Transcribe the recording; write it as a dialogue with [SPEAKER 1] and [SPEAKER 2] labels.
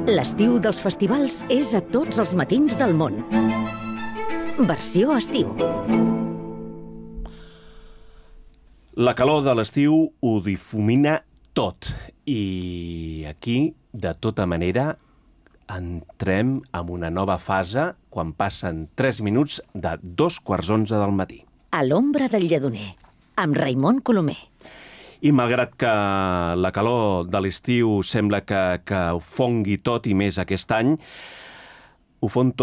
[SPEAKER 1] L'estiu dels festivals és a tots els matins del món. Versió estiu.
[SPEAKER 2] La calor de l'estiu ho difumina tot. I aquí, de tota manera, entrem en una nova fase quan passen 3 minuts de 2:15 del matí.
[SPEAKER 1] A l'ombra del lledoner, amb Raimon Colomer.
[SPEAKER 2] I malgrat que la calor de l'estiu sembla que ho fongui tot i més aquest any, ho fon tot